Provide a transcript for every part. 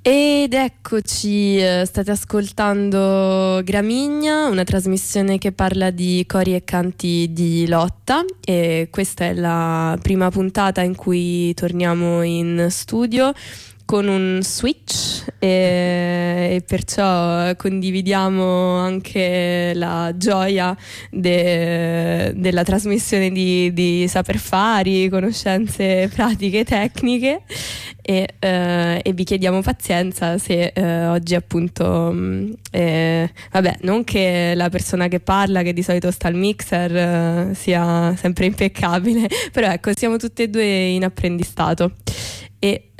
Ed eccoci, state ascoltando Gramigna, una trasmissione che parla di cori e canti di lotta, e questa è la prima puntata in cui torniamo in studio con un switch e perciò condividiamo anche la gioia della trasmissione di saper fare, conoscenze pratiche, tecniche e vi chiediamo pazienza se oggi appunto vabbè, non che la persona che parla, che di solito sta al mixer, sia sempre impeccabile, però ecco, siamo tutte e due in apprendistato. E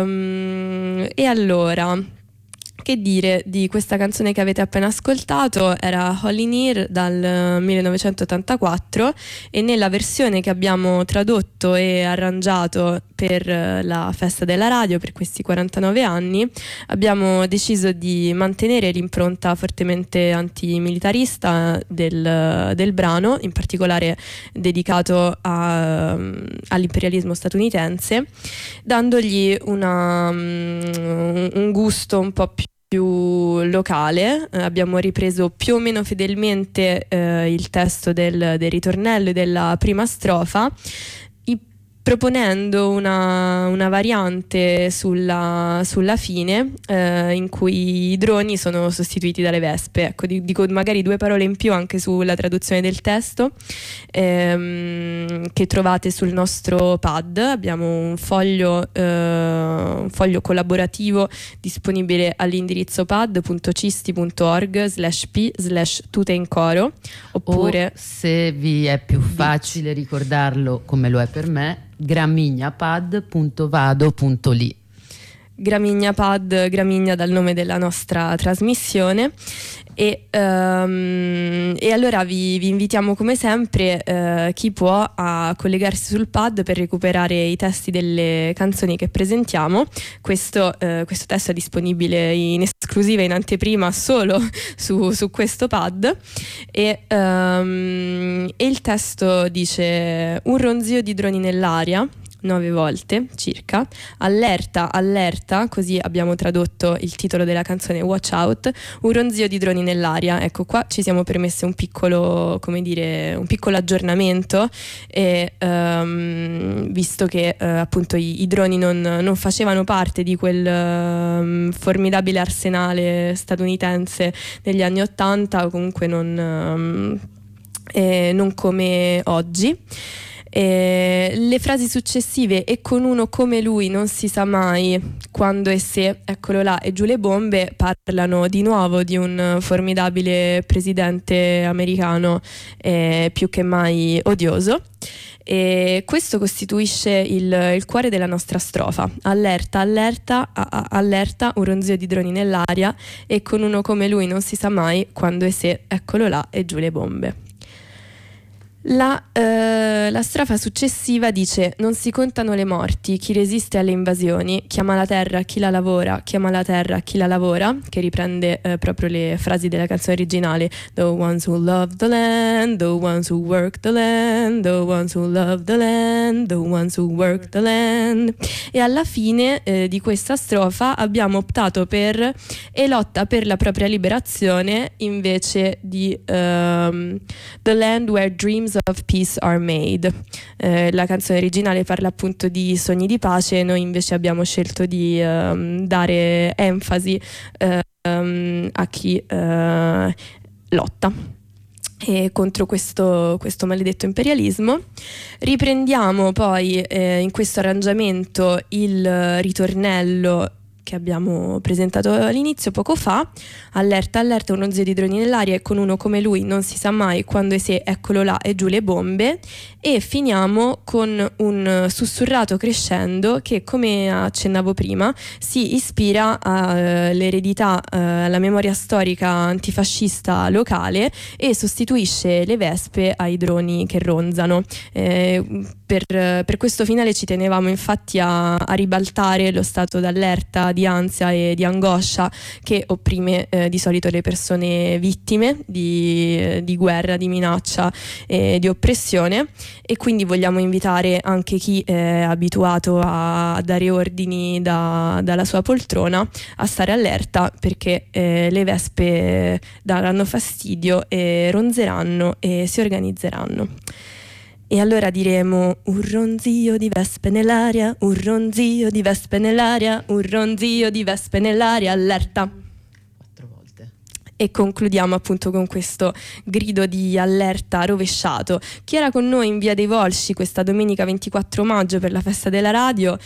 allora, che dire di questa canzone che avete appena ascoltato? Era Holly Near dal 1984 e nella versione che abbiamo tradotto e arrangiato per la festa della radio, per questi 49 anni, abbiamo deciso di mantenere l'impronta fortemente antimilitarista del brano, in particolare dedicato all'imperialismo statunitense, dandogli un gusto un po' più locale. Abbiamo ripreso più o meno fedelmente il testo del ritornello e della prima strofa, proponendo una variante sulla fine, in cui i droni sono sostituiti dalle vespe. Ecco, dico magari due parole in più anche sulla traduzione del testo, che trovate sul nostro pad. Abbiamo un foglio collaborativo disponibile all'indirizzo pad.cisti.org/p/tuteincoro, oppure, o, se vi è più facile ricordarlo come lo è per me, gramignapad.vado.li. Gramignapad, Gramigna dal nome della nostra trasmissione. E allora vi invitiamo come sempre, chi può, a collegarsi sul pad per recuperare i testi delle canzoni che presentiamo. Questo testo è disponibile in esclusiva, in anteprima, solo su questo pad, e il testo dice: un ronzio di droni nell'aria 9 volte circa, allerta, allerta, così abbiamo tradotto il titolo della canzone, Watch Out, un ronzio di droni nell'aria. Ecco, qua ci siamo permesse un piccolo aggiornamento, e visto che appunto i droni non facevano parte di quel formidabile arsenale statunitense negli anni '80, o comunque non come oggi. Le frasi successive: e con uno come lui non si sa mai quando e se, eccolo là e giù le bombe, parlano di nuovo di un formidabile presidente americano, più che mai odioso. E questo costituisce il cuore della nostra strofa: allerta, allerta, allerta, un ronzio di droni nell'aria, e con uno come lui non si sa mai quando e se, eccolo là e giù le bombe. La strofa successiva dice: non si contano le morti, chi resiste alle invasioni, chiama la terra chi la lavora, chiama la terra chi la lavora, che riprende proprio le frasi della canzone originale: the ones who love the land, the ones who work the land, the ones who love the land, the ones who work the land. E alla fine di questa strofa abbiamo optato per "e lotta per la propria liberazione" invece di the land where dreams of peace are made. La canzone originale parla appunto di sogni di pace, noi invece abbiamo scelto di dare enfasi a chi lotta contro questo maledetto imperialismo. Riprendiamo poi in questo arrangiamento il ritornello che abbiamo presentato all'inizio poco fa: allerta, allerta, un ronzio di droni nell'aria, e con uno come lui non si sa mai quando e se, eccolo là e giù le bombe. E finiamo con un sussurrato crescendo che, come accennavo prima, si ispira all'eredità, alla memoria storica antifascista locale, e sostituisce le vespe ai droni che ronzano. Per questo finale ci tenevamo infatti a ribaltare lo stato d'allerta di ansia e di angoscia che opprime di solito le persone vittime di guerra, di minaccia e di oppressione, e quindi vogliamo invitare anche chi è abituato a dare ordini dalla sua poltrona a stare allerta, perché le vespe daranno fastidio e ronzeranno e si organizzeranno. E allora diremo: un ronzio di vespe nell'aria, un ronzio di vespe nell'aria, un ronzio di vespe nell'aria, allerta. 4 volte. E concludiamo appunto con questo grido di allerta rovesciato. Chi era con noi in Via dei Volsci questa domenica 24 maggio per la festa della radio,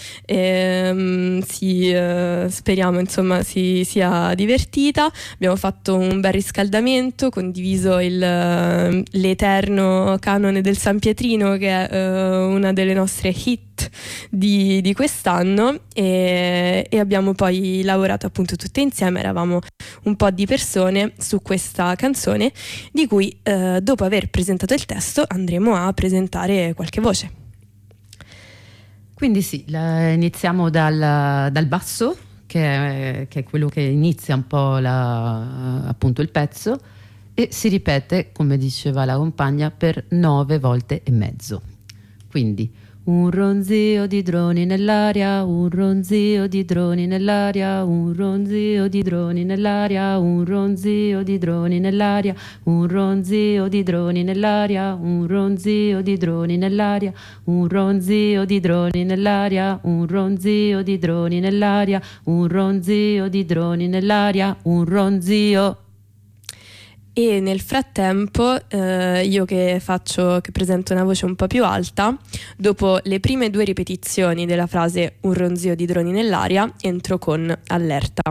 speriamo insomma si sia divertita. Abbiamo fatto un bel riscaldamento, condiviso l'eterno canone del San Pietrino, che è una delle nostre hit di quest'anno, e abbiamo poi lavorato appunto tutte insieme. Eravamo un po' di persone su questa canzone, di cui dopo aver presentato il testo andremo a presentare qualche voce. Quindi sì, iniziamo dal basso, che è quello che inizia un po' appunto il pezzo, e si ripete, come diceva la compagna, per 9 volte e mezzo. Quindi un ronzio di droni nell'aria, un ronzio di droni nell'aria, un ronzio di droni nell'aria, un ronzio di droni nell'aria, un ronzio di droni nell'aria, un ronzio di droni nell'aria, un ronzio di droni nell'aria, un ronzio di droni nell'aria, un ronzio di droni nell'aria, un ronzio. E nel frattempo io che presento una voce un po' più alta, dopo le prime 2 ripetizioni della frase un ronzio di droni nell'aria, entro con allerta.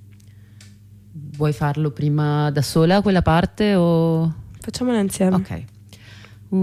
Vuoi farlo prima da sola quella parte o... Facciamola insieme. Ok.